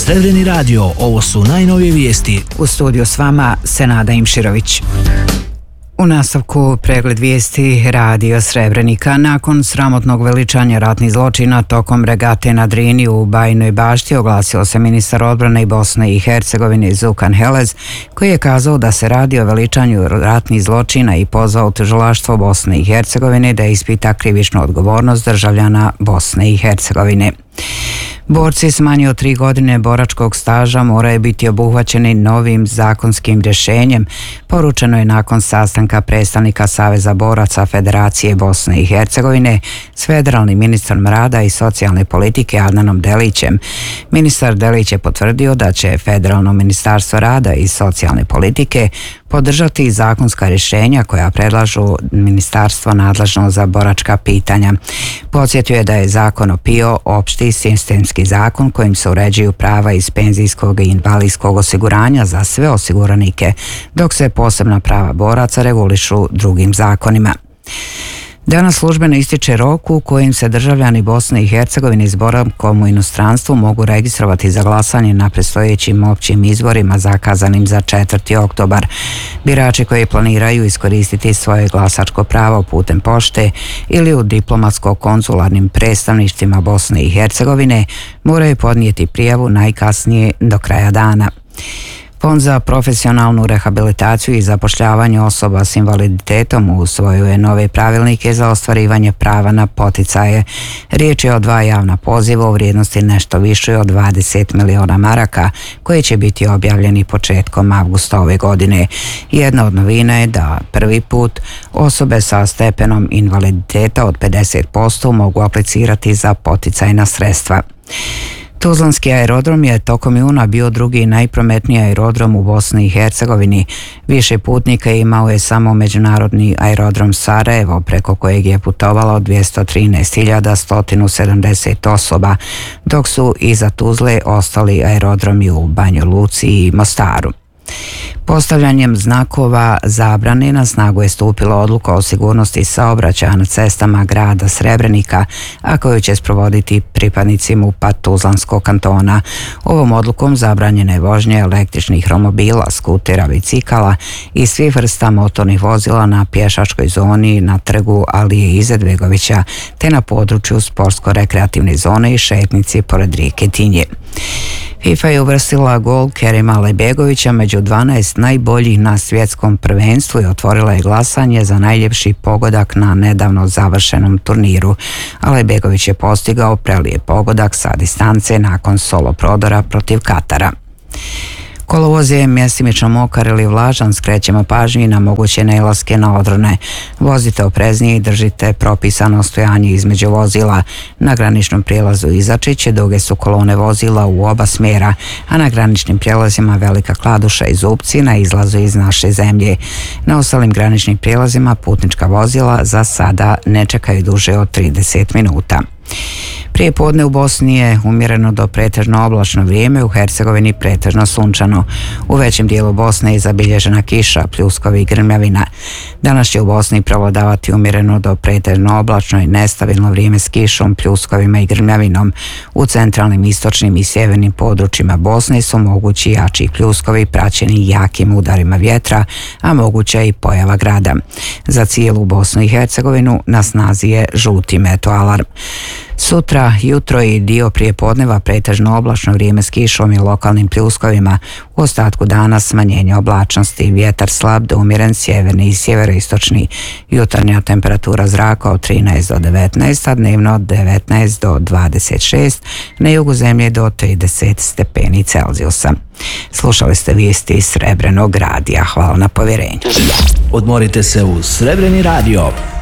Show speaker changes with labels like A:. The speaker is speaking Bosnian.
A: Srebreni radio, ovo su najnovije vijesti.
B: U studiju s vama Senada Imširović. U nastavku pregled vijesti Radio Srebrenika. Nakon sramotnog veličanja ratnih zločina tokom regate na Drini u Bajinoj Bašti oglasio se ministar odbrane i Bosne i Hercegovine Zukan Helez, koji je kazao da se radi o veličanju ratnih zločina i pozvao tužilaštvo Bosne i Hercegovine da ispita krivičnu odgovornost državljana Bosne i Hercegovine. Borci s manje od 3 godine boračkog staža moraju biti obuhvaćeni novim zakonskim rješenjem, poručeno je nakon sastanka predstavnika Saveza boraca Federacije Bosne i Hercegovine s federalnim ministrom rada i socijalne politike Adnanom Delićem. Ministar Delić je potvrdio da će Federalno ministarstvo rada i socijalne politike podržati zakonska rješenja koja predlažu ministarstvo nadležno za boračka pitanja. Podsjetio je da je zakon o PIO opšti sistemski zakon kojim se uređuju prava iz penzijskog i invalidskog osiguranja za sve osiguranike, dok se posebna prava boraca regulišu drugim zakonima. Danas službeno ističe rok u kojem se državljani Bosne i Hercegovine s boravkom u inostranstvu mogu registrovati za glasanje na predstojećim općim izborima zakazanim za 4. oktobar. Birači koji planiraju iskoristiti svoje glasačko pravo putem pošte ili u diplomatsko-konzularnim predstavništvima Bosne i Hercegovine moraju podnijeti prijavu najkasnije do kraja dana. Fond za profesionalnu rehabilitaciju i zapošljavanje osoba s invaliditetom usvojio je nove pravilnike za ostvarivanje prava na poticaje. Riječ je o 2 javna poziva u vrijednosti nešto više od 20 miliona maraka koji će biti objavljeni početkom avgusta ove godine. Jedna od novina je da prvi put osobe sa stepenom invaliditeta od 50% mogu aplicirati za poticajna sredstva. Tuzlanski aerodrom je tokom juna bio drugi najprometniji aerodrom u Bosni i Hercegovini. Više putnika imao je samo međunarodni aerodrom Sarajevo, preko kojeg je putovalo 213.170 osoba, dok su iza Tuzle ostali aerodromi u Banjoj Luci i Mostaru. Postavljanjem znakova zabrane na snagu je stupila odluka o sigurnosti saobraćaja na cestama grada Srebrenika, a koju će sprovoditi pripadnici MUP-a Tuzlanskog kantona. Ovom odlukom zabranjene vožnje električnih romobila, skutera, bicikala i svih vrsta motornih vozila na pješačkoj zoni na trgu Alije Izetbegovića te na području sportsko-rekreativne zone i šetnici pored rijeke Tinje. FIFA je uvrstila gol Kerima Alejbegovića među 12 najboljih na svjetskom prvenstvu i otvorila je glasanje za najljepši pogodak na nedavno završenom turniru. Alejbegović je postigao prelijep pogodak sa distance nakon solo prodora protiv Katara. Kolovoz je mjestimično mokar ili vlažan, skrećemo pažnju na moguće nailaske na odrone. Vozite opreznije i držite propisano stojanje između vozila. Na graničnom prijelazu Izačić duge su kolone vozila u oba smjera, a na graničnim prijelazima Velika Kladuša i Zupci na izlazu iz naše zemlje. Na ostalim graničnim prijelazima putnička vozila za sada ne čekaju duže od 30 minuta. Prije podne u Bosni je umjereno do pretežno oblačno vrijeme, u Hercegovini pretežno sunčano. U većem dijelu Bosne je zabilježena kiša, pljuskovi i grmljavina. Danas će u Bosni prevladavati umjereno do pretežno oblačno i nestabilno vrijeme s kišom, pljuskovima i grmljavinom. U centralnim, istočnim i sjevernim područjima Bosne su mogući jači pljuskovi praćeni jakim udarima vjetra, a moguća i pojava grada. Za cijelu Bosnu i Hercegovinu na snazi je žuti meteoalarm. Sutra, jutro i dio prije podneva pretežno oblačno vrijeme s kišom i lokalnim pljuskovima. U ostatku dana smanjenje oblačnosti, vjetar slab do umjeren sjeverni i sjeveroistočni. Jutarnja temperatura zraka od 13 do 19, a dnevno od 19 do 26, na jugu zemlje do 30 stepeni Celzijusa. Slušali ste vijesti iz Srebrenog radija. Hvala na povjerenju.
A: Odmorite se uz Srebreni radio.